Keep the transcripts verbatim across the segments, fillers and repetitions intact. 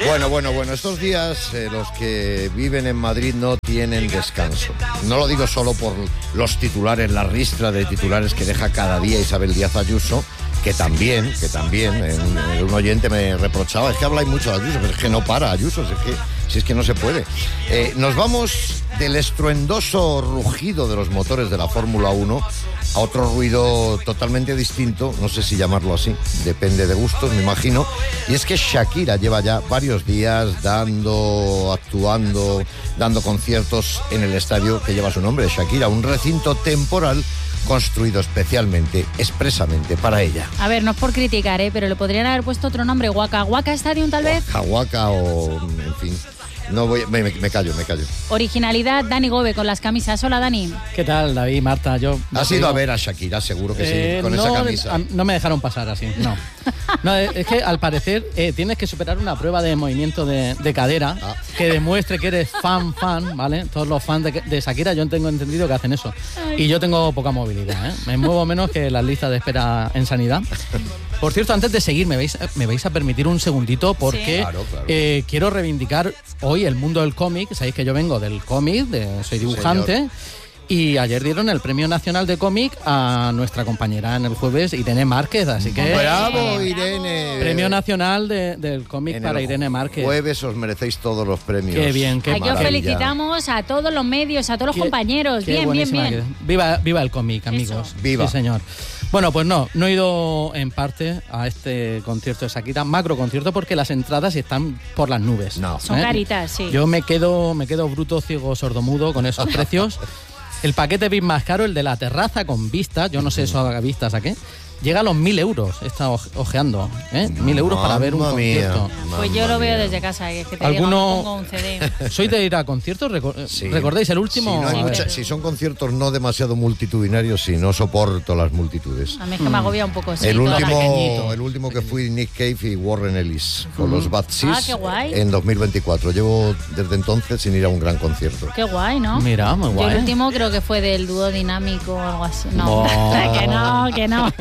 Bueno, bueno, bueno, estos días eh, los que viven en Madrid no tienen descanso. No lo digo solo por los titulares, la ristra de titulares que deja cada día Isabel Díaz Ayuso, que también, que también, en, un oyente me reprochaba, es que habláis mucho de Ayuso, pero es que no para Ayuso, es que, si es que no se puede. Eh, nos vamos del estruendoso rugido de los motores de la Fórmula uno a otro ruido totalmente distinto, no sé si llamarlo así, depende de gustos, me imagino, y es que Shakira lleva ya varios días dando, actuando, dando conciertos en el estadio que lleva su nombre, Shakira, un recinto temporal construido especialmente, expresamente para ella. A ver, no es por criticar, ¿eh? Pero le podrían haber puesto otro nombre, Waka Waka Stadium tal vez. Waka Waka o, en fin... No voy, me, me callo, me callo. Originalidad, Dani Gobe con las camisas. Hola, Dani. ¿Qué tal, David, Marta? Yo ¿Has ido a ver a Shakira? Seguro que eh, sí, con no, esa camisa. A, no me dejaron pasar así, no. No, es que al parecer eh, tienes que superar una prueba de movimiento de, de cadera ah. que demuestre que eres fan, fan, ¿vale? Todos los fans de, de Shakira, yo tengo entendido que hacen eso. Y yo tengo poca movilidad, ¿eh? Me muevo menos que las listas de espera en sanidad. Por cierto, antes de seguir, me vais, me vais a permitir un segundito porque sí. claro, claro. Eh, quiero reivindicar hoy el mundo del cómic. Sabéis que yo vengo del cómic, de, soy dibujante. Señor. Y ayer dieron el Premio Nacional de Cómic a nuestra compañera en el jueves, Irene Márquez, así que... ¡Bravo, Irene! Premio Nacional de, del cómic en para Irene Márquez. Jueves os merecéis todos los premios. ¡Qué bien, qué maravilla! Aquí os felicitamos a todos los medios, a todos los qué, compañeros. Qué bien, bien, bien. Que, viva, viva el cómic, amigos. Eso. ¡Viva! Sí, señor. Bueno, pues no, no he ido en parte a este concierto de Shakira, macro concierto, porque las entradas están por las nubes. No. Son ¿eh? caritas, sí. Yo me quedo, me quedo bruto, ciego, sordomudo con esos precios. El paquete V I P más caro, el de la terraza con vistas, yo no sé eso haga vistas a qué, llega a los mil euros, está ojeando, ¿eh? Mil euros para ver un concierto. Mía, pues yo lo veo desde casa, que es que te ¿Alguno... digo, pongo un C D. ¿Sois de ir a conciertos? Recor... Sí. ¿Recordáis el último? Sí, no hay mucha... Si son conciertos no demasiado multitudinarios, sí, no soporto las multitudes. A mí es que me agobia un poco. Sí, el, último, el último que fui Nick Cave y Warren Ellis, con mm. los Bad Seeds, ah, qué guay. En dos mil veinticuatro. Llevo desde entonces sin ir a un gran concierto. Qué guay, ¿no? Mira, muy guay. Yo el último creo que fue del dúo dinámico o algo así. No, oh. que no, que no.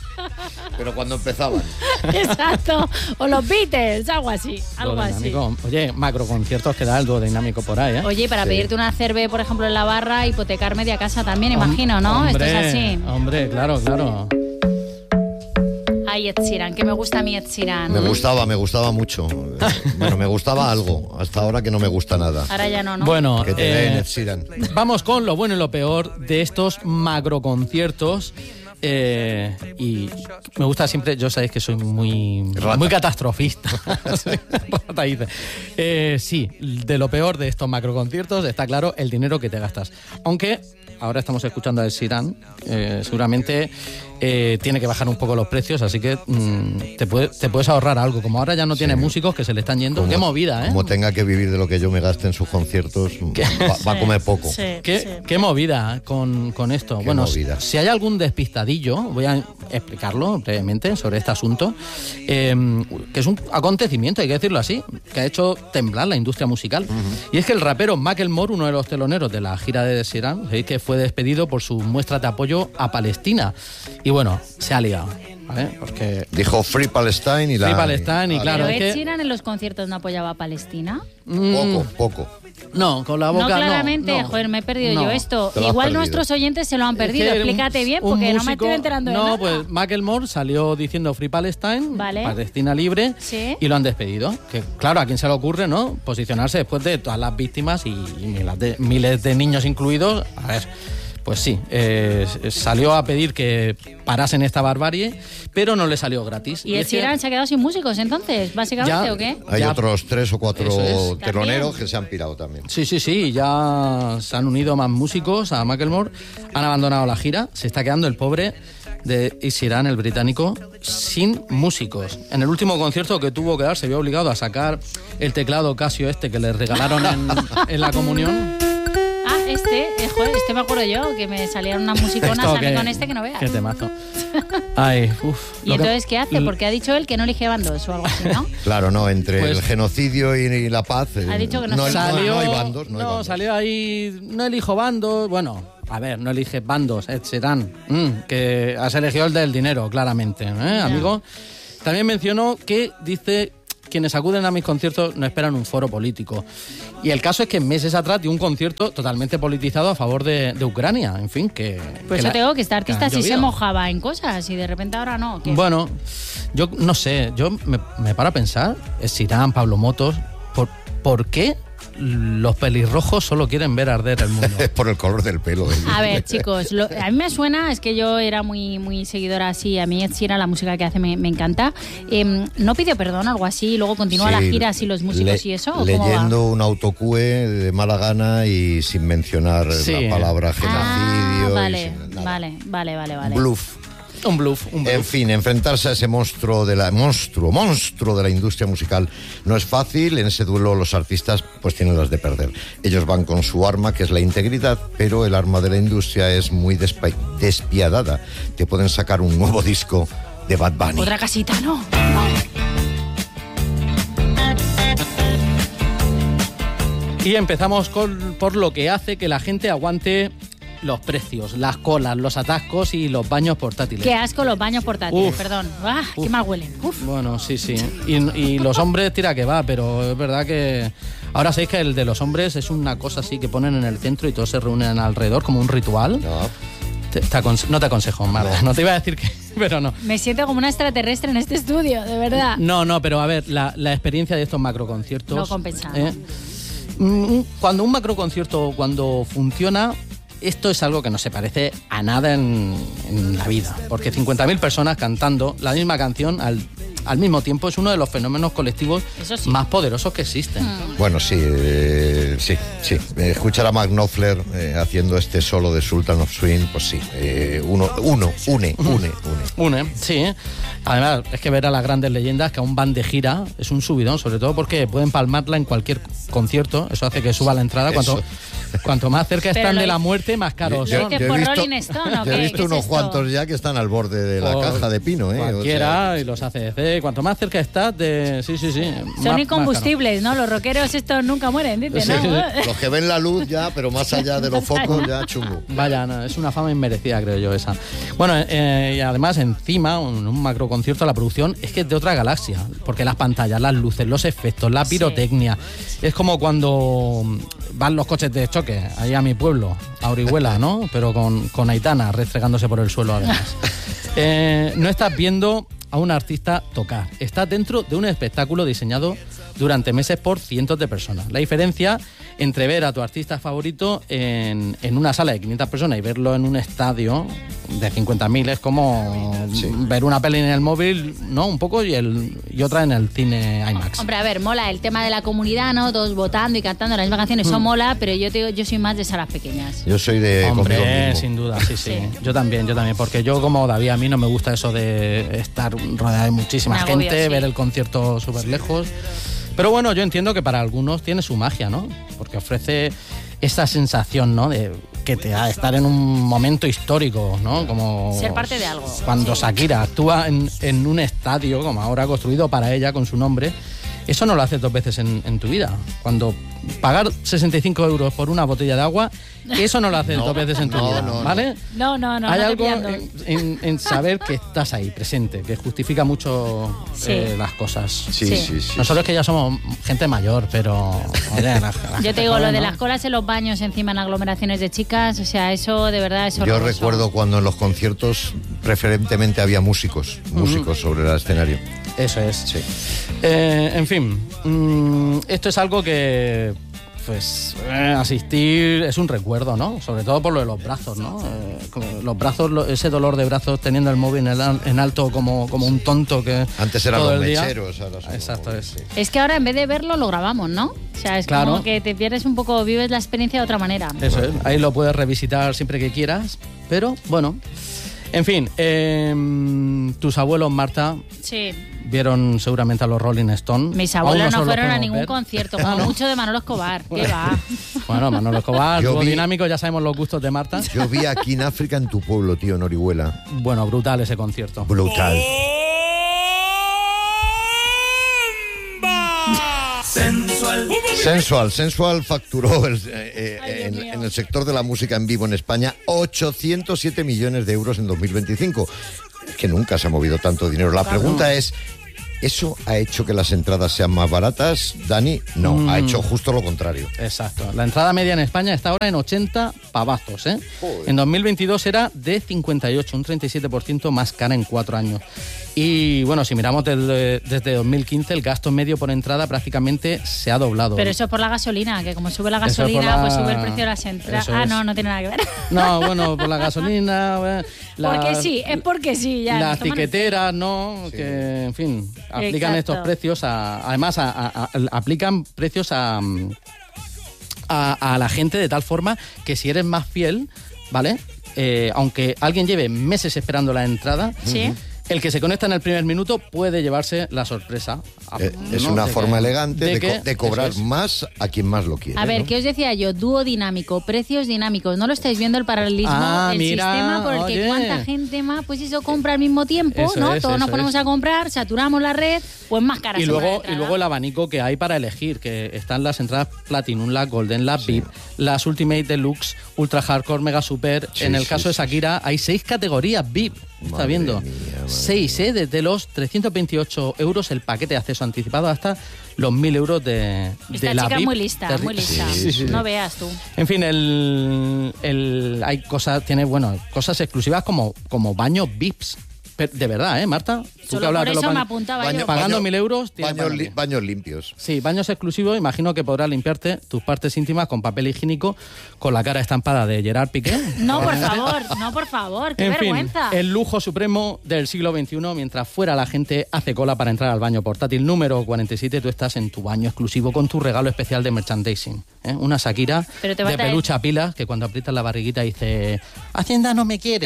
Pero cuando empezaban. Exacto. O los Beatles, algo así. Algo así. Oye, macro conciertos que da el dúo dinámico por ahí, ¿eh? Oye, para sí. pedirte una cerve, por ejemplo, en la barra, hipotecar media casa también, Hom- imagino, ¿no? Hombre, esto es así. Hombre, claro, claro. Ay, Ed Sheeran, que me gusta a mí Ed Sheeran. Me gustaba, me gustaba mucho. Bueno, me gustaba algo. Hasta ahora que no me gusta nada. Ahora ya no, ¿no? Bueno, que te eh, den Ed Sheeran. Vamos con lo bueno y lo peor de estos macro conciertos. Eh, y me gusta siempre, yo sabéis que soy muy Rata. muy catastrofista. eh, sí, de lo peor de estos macroconciertos está claro el dinero que te gastas. Aunque ahora estamos escuchando a Ed Sheeran, eh, seguramente eh, tiene que bajar un poco los precios, así que mmm, te, puede, te puedes ahorrar algo. Como ahora ya no tiene sí. músicos que se le están yendo, como, qué movida, ¿eh? Como tenga que vivir de lo que yo me gaste en sus conciertos, va, va a comer poco. Sí, qué, sí. qué movida con, con esto. Qué bueno, movida. Si hay algún despistadillo, voy a explicarlo brevemente sobre este asunto, eh, que es un acontecimiento, hay que decirlo así, que ha hecho temblar la industria musical. Uh-huh. Y es que el rapero Macklemore, uno de los teloneros de la gira de Ed Sheeran, ¿sabéis? Que fue despedido por su muestra de apoyo a Palestina. Y bueno, se ha liado. ¿Vale? Porque dijo Free Palestine y la... Free Palestine y claro... ¿Pero Ed que... Sheeran en los conciertos no apoyaba a Palestina? Mm, poco, poco. No, con la boca no. claramente, no, no. joder, me he perdido no, yo esto. Igual nuestros oyentes se lo han perdido. Es que Explícate un, bien, porque músico, no me estoy enterando de no, nada. No, pues Macklemore salió diciendo Free Palestine, vale. Palestina libre, ¿Sí? y lo han despedido. Que claro, ¿a quién se le ocurre, no? Posicionarse después de todas las víctimas y, y miles, de, miles de niños incluidos. A ver... Pues sí, eh, salió a pedir que parasen esta barbarie, pero no le salió gratis. ¿Y Ed Sheeran se ha quedado sin músicos entonces, básicamente, ya, o qué? Hay ya, otros tres o cuatro es. teloneros que se han pirado también. Sí, sí, sí, ya se han unido más músicos a Macklemore, han abandonado la gira, se está quedando el pobre de Ed Sheeran, el británico, sin músicos. En el último concierto que tuvo que dar se vio obligado a sacar el teclado Casio este que le regalaron en, en la comunión. Este, eh, joder, este me acuerdo yo, que me salían unas musiconas a mí con este que no veas. Qué temazo. Ay, uf. ¿Y entonces qué hace? Porque ha dicho él que no elige bandos o algo así, ¿no? Claro, no, entre pues, el genocidio y, y la paz. Ha dicho que no, no, salió, no hay bandos. No, hay no bandos. salió ahí, no elijo bandos, bueno, a ver, no elige bandos, Ed Sheeran, mm, que has elegido el del dinero, claramente, ¿eh, amigo? También mencionó que dice quienes acuden a mis conciertos no esperan un foro político. Y el caso es que meses atrás dio un concierto totalmente politizado a favor de, de Ucrania. En fin, que... Pues que yo la, te digo que este artista que sí se mojaba en cosas y de repente ahora no. ¿Qué? Bueno, yo no sé, yo me, me paro a pensar, es Irán, Pablo Motos, ¿por, ¿por qué los pelirrojos solo quieren ver arder el mundo? Es por el color del pelo. ¿eh? A ver, chicos, lo, a mí me suena, es que yo era muy muy seguidora así, a mí Ed Sheeran, la música que hace me, me encanta. Eh, ¿No pidió perdón o algo así? Luego continúa sí, la gira así los músicos le, y eso. ¿o leyendo un autocue de mala gana y sin mencionar sí. la palabra genocidio. Ah, vale, vale, vale, vale, vale. Bluff. Un bluff, un bluff. En fin, enfrentarse a ese monstruo de la monstruo, monstruo de la industria musical no es fácil. En ese duelo los artistas pues tienen las de perder. Ellos van con su arma, que es la integridad, pero el arma de la industria es muy despi- despiadada. Te pueden sacar un nuevo disco de Bad Bunny. Otra casita, ¿no? No. Y empezamos con, por lo que hace que la gente aguante los precios, las colas, los atascos y los baños portátiles. Qué asco los baños portátiles, uf, perdón. ¡Ah, uf. Qué mal huelen! Uf. Bueno, sí, sí. Y, y los hombres tira que va, pero es verdad que... Ahora sabéis que el de los hombres es una cosa así que ponen en el centro y todos se reúnen alrededor como un ritual. No. Te, te aconse- no te aconsejo, Marta. No. no te iba a decir que... Pero no. Me siento como una extraterrestre en este estudio, de verdad. No, no, pero a ver, la, la experiencia de estos macroconciertos... No compensa. ¿eh? Cuando un macroconcierto, cuando funciona... Esto es algo que no se parece a nada en, en la vida, porque cincuenta mil personas cantando la misma canción al, al mismo tiempo es uno de los fenómenos colectivos sí. más poderosos que existen. Mm. Bueno, sí, eh, sí, sí. Escuchar a Mark Knopfler eh, haciendo este solo de Sultan of Swing, pues sí, eh, uno, uno, une, une, une. Une, sí. Además, es que ver a las grandes leyendas que aún van de gira es un subidón, sobre todo porque pueden palmarla en cualquier concierto, eso hace que suba la entrada. Cuanto, cuanto más cerca están de la muerte, más caros yo, son. yo, yo he visto, Stone, yo he visto unos es cuantos ya que están al borde de la o caja de pino, ¿eh? Cualquiera, o sea, y los A C D C. Cuanto más cerca estás de... Sí, sí, sí. Son más, incombustibles, más ¿no? Los rockeros estos nunca mueren, dicen, sí, ¿no? Los que ven la luz ya, pero más allá de los focos ya chungo. Vaya, no, es una fama inmerecida, creo yo, esa. Bueno, eh, y además encima, un, un macro concierto, la producción es que es de otra galaxia, porque las pantallas, las luces, los efectos, la pirotecnia, sí. Es como cuando van los coches de choque, ahí a mi pueblo, a Orihuela, ¿no? Pero con, con Aitana restregándose por el suelo además. Eh, no estás viendo a un artista tocar, estás dentro de un espectáculo diseñado durante meses por cientos de personas. La diferencia entre ver a tu artista favorito en, en una sala de quinientas personas y verlo en un estadio de cincuenta mil es como sí. ver una peli en el móvil, ¿no? Un poco, y, el, y otra en el cine IMAX. Hombre, a ver, mola el tema de la comunidad, ¿no? Todos votando y cantando las mismas canciones, mm. eso mola, pero yo te digo, yo soy más de salas pequeñas. Yo soy de Hombre, sin duda, sí, sí, sí. Yo también, yo también, porque yo como David, a mí no me gusta eso de estar rodeada de muchísima me gente, agobio, sí. ver el concierto súper lejos. Pero bueno, yo entiendo que para algunos tiene su magia, ¿no? Porque ofrece esa sensación, ¿no? De que te da estar en un momento histórico, ¿no? Como ser parte de algo. Cuando sí. Shakira actúa en, en un estadio, como ahora construido para ella, con su nombre. Eso no lo haces dos veces en, en tu vida. Cuando pagar sesenta y cinco euros por una botella de agua, eso no lo haces no, dos veces en tu no, vida, no, ¿vale? No, no, no. Hay no algo en, en, en saber que estás ahí, presente, que justifica mucho sí. eh, las cosas. Sí, sí, sí, sí. Nosotros que ya somos gente mayor, pero... Oye, la, la Yo te digo, joven, lo de ¿no? las colas en los baños encima en aglomeraciones de chicas, o sea, eso de verdad es horroroso. Yo recuerdo cuando en los conciertos preferentemente había músicos, músicos uh-huh. sobre el escenario. Eso es. Sí. Eh, en fin, mmm, esto es algo que, pues, eh, asistir es un recuerdo, ¿no? Sobre todo por lo de los brazos, ¿no? Eh, los brazos, lo, ese dolor de brazos teniendo el móvil en, el, en alto como, como un tonto que... Antes eran todo los el día. mecheros. Ahora son Exacto, los... es. Sí. Es que ahora en vez de verlo lo grabamos, ¿no? O sea, es claro. como que te pierdes un poco, vives la experiencia de otra manera. Eso es, ahí lo puedes revisitar siempre que quieras, pero bueno... En fin, eh, tus abuelos, Marta, sí. vieron seguramente a los Rolling Stones. Mis abuelos no, no fueron a ningún ver. concierto, como ¿no? mucho de Manolo Escobar. ¿Qué va? Bueno, Manolo Escobar, dúo vi... dinámico, ya sabemos los gustos de Marta. Yo vi aquí en África, en tu pueblo, tío, en Orihuela. Bueno, brutal ese concierto. Brutal. Sensual. Sensual, Sensual facturó el, eh, Ay, en, en el sector de la música en vivo en España ochocientos siete millones de euros en dos mil veinticinco. Que nunca se ha movido tanto dinero. La pregunta es, ¿Eso ha hecho que las entradas sean más baratas, Dani? No, mm. ha hecho justo lo contrario. Exacto. La entrada media en España está ahora en ochenta pavazos, ¿eh? En dos mil veintidós era de cincuenta y ocho, un treinta y siete por ciento más cara en cuatro años. Y bueno, si miramos desde, desde dos mil quince, el gasto medio por entrada prácticamente se ha doblado. Pero eso es por la gasolina, que como sube la gasolina, la... pues sube el precio de las entradas. Ah, no, no tiene nada que ver. No, bueno, por la gasolina... La... Porque sí, es porque sí. Ya, las tiqueteras, ¿no? Sí. Que, en fin, aplican Exacto. estos precios a... Además, a, a, a, aplican precios a, a, a la gente de tal forma que si eres más fiel, ¿vale? Eh, aunque alguien lleve meses esperando la entrada... Sí. El que se conecta en el primer minuto puede llevarse la sorpresa. Eh, es ¿no? una de forma que, elegante de, de, que, co de cobrar es. más a quien más lo quiere. A ver, ¿no? ¿qué os decía yo? Dúo dinámico, precios dinámicos. ¿No lo estáis viendo el paralelismo? Ah, el mira, sistema por el oye. que cuánta gente más, pues eso compra al mismo tiempo, eso ¿no? Es, Todos nos ponemos es. a comprar, saturamos la red, pues más cara. Y luego, y luego el abanico que hay para elegir, que están las entradas Platinum, las Golden, las sí. V I P, las Ultimate Deluxe, Ultra Hardcore, Mega Super. Sí, en el sí, caso sí, de Shakira sí. hay seis categorías V I P. ¿Está viendo? Mía, seis, ¿eh? Desde los trescientos veintiocho euros el paquete de acceso anticipado hasta los mil euros de, Esta de la chica V I P. muy lista, muy lista. Sí, sí, sí. No veas tú. En fin, el, el hay cosas, tiene, bueno, cosas exclusivas como, como baños V I Ps. De verdad, ¿eh, Marta? Tú Solo que hablas por eso de me apuntaba baño, yo. Pagando baño, mil euros... Baños, li baños limpios. Sí, baños exclusivos. Imagino que podrás limpiarte tus partes íntimas con papel higiénico con la cara estampada de Gerard Piqué. No, por favor, no, por favor, qué en vergüenza. Fin, el lujo supremo del siglo veintiuno, mientras fuera la gente hace cola para entrar al baño portátil número cuarenta y siete, tú estás en tu baño exclusivo con tu regalo especial de merchandising. ¿eh? Una Shakira de peluche a pilas que cuando aprietas la barriguita dice Hacienda no me quiere.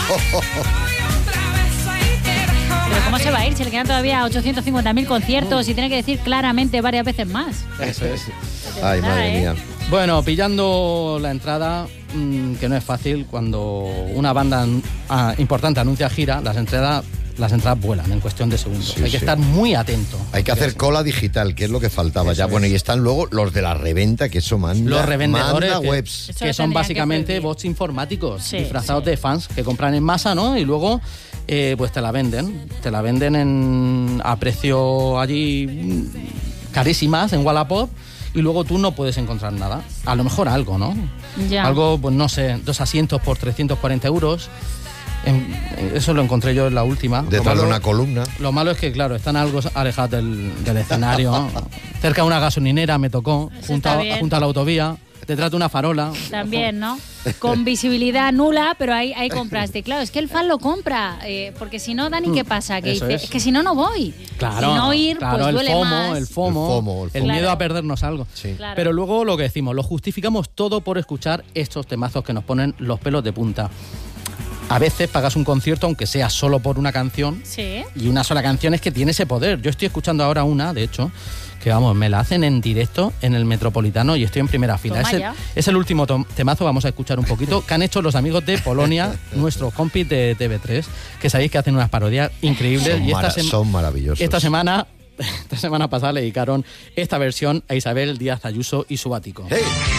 Pero ¿cómo se va a ir? Si le quedan todavía ochocientos cincuenta mil conciertos y tiene que decir claramente varias veces más. Eso es. Ay, madre mía. Bueno, pillando la entrada, mmm, que no es fácil, cuando una banda ah, importante anuncia gira, las entradas, las entradas vuelan en cuestión de segundos. Sí, Hay que sí. estar muy atento. Hay que hacer cola digital, que es lo que faltaba eso ya. Es. Bueno, y están luego los de la reventa, que eso manda, los revendedores manda que, webs. Que son básicamente que bots informáticos sí, disfrazados sí. de fans que compran en masa, ¿no? Y luego... Eh, pues te la venden, te la venden en, a precio allí carísimas en Wallapop y luego tú no puedes encontrar nada. A lo mejor algo, ¿no? Ya. Algo, pues no sé, dos asientos por trescientos cuarenta euros. En, eso lo encontré yo en la última. Detrás de una columna. Lo malo es que, claro, están algo alejados del, del escenario. Cerca de una gasolinera me tocó, junto a, junto a la autovía. Detrás de una farola. También, ¿no? Con visibilidad nula, pero ahí, ahí compraste. Claro, es que el fan lo compra, eh, porque si no, Dani, ¿qué pasa? Que dice, es. es que si no, no voy. Claro, si no ir, claro, pues duele el FOMO, más. El FOMO, el FOMO, el, FOMO. el claro. miedo a perdernos algo. Sí. Claro. Pero luego lo que decimos, lo justificamos todo por escuchar estos temazos que nos ponen los pelos de punta. A veces pagas un concierto, aunque sea solo por una canción. Sí. Y una sola canción es que tiene ese poder. Yo estoy escuchando ahora una, de hecho, que vamos, me la hacen en directo en el Metropolitano y estoy en primera fila. Es el, es el último temazo, vamos a escuchar un poquito, que han hecho los amigos de Polonia, nuestros compis de T V tres, que sabéis que hacen unas parodias increíbles. Son, y esta son maravillosos. Esta semana, esta semana pasada le dedicaron esta versión a Isabel Díaz Ayuso y su Bático. Hey.